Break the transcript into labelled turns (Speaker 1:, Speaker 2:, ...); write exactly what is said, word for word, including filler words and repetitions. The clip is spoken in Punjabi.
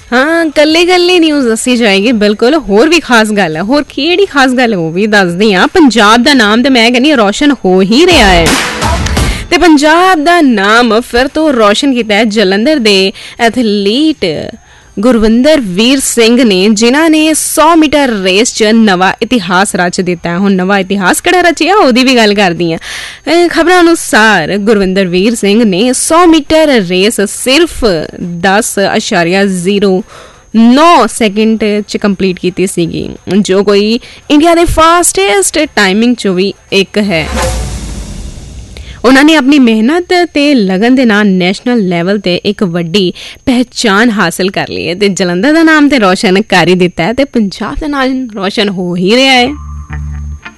Speaker 1: ਹਾਂ, ਕੱਲੇ ਕੱਲੇ ਨਿਊਜ਼ ਦੱਸੀ ਜਾਏਗੀ ਬਿਲਕੁਲ। ਹੋਰ ਵੀ ਖਾਸ ਗੱਲ ਹੈ। ਹੋਰ ਕਿਹੜੀ ਖਾਸ ਗੱਲ ਉਹ ਵੀ ਦੱਸਦੀ ਹਾਂ। ਪੰਜਾਬ ਦਾ ਨਾਮ ਤੇ ਮੈਂ ਕਹਿੰਦੀ ਰੋਸ਼ਨ ਹੋ ਹੀ ਰਿਹਾ ਹੈ ਤੇ ਪੰਜਾਬ ਦਾ ਨਾਮ ਫਿਰ ਤੋਂ ਰੋਸ਼ਨ ਕੀਤਾ ਹੈ ਜਲੰਧਰ ਦੇ ਐਥਲੀਟ ਗੁਰਵਿੰਦਰ ਵੀਰ ਸਿੰਘ ਨੇ, ਜਿਨ੍ਹਾਂ ਨੇ ਸੌ ਮੀਟਰ ਰੇਸ 'ਚ ਨਵਾਂ ਇਤਿਹਾਸ ਰਚ ਦਿੱਤਾ। ਹੁਣ ਨਵਾਂ ਇਤਿਹਾਸ ਕਿਹੜਾ ਰਚਿਆ ਉਹਦੀ ਵੀ ਗੱਲ ਕਰਦੀ ਹਾਂ। ਖਬਰਾਂ ਅਨੁਸਾਰ ਗੁਰਵਿੰਦਰ ਵੀਰ ਸਿੰਘ ਨੇ ਸੌ ਮੀਟਰ ਰੇਸ ਸਿਰਫ ਦਸ ਅਸ਼ਾਰੀਆ ਜ਼ੀਰੋ ਨੌ ਸੈਕਿੰਡ 'ਚ ਕੰਪਲੀਟ ਕੀਤੀ ਸੀਗੀ, ਜੋ ਕੋਈ ਇੰਡੀਆ ਦੇ ਫਾਸਟੈਸਟ ਟਾਈਮਿੰਗ 'ਚੋਂ ਵੀ ਇੱਕ ਹੈ। ਉਹਨਾਂ ਨੇ ਆਪਣੀ ਮਿਹਨਤ ਤੇ ਲਗਨ ਦੇ ਨਾਲ ਨੈਸ਼ਨਲ ਲੈਵਲ ਤੇ ਇੱਕ ਵੱਡੀ ਪਹਿਚਾਨ ਹਾਸਲ ਕਰ ਲਈ ਹੈ ਤੇ ਜਲੰਧਰ ਦਾ ਨਾਮ ਤੇ ਰੋਸ਼ਨ ਕਰ ਹੀ ਦਿੱਤਾ ਹੈ ਤੇ ਪੰਜਾਬ ਦਾ ਨਾਮ ਰੋਸ਼ਨ ਹੋ ਹੀ ਰਿਹਾ ਹੈ।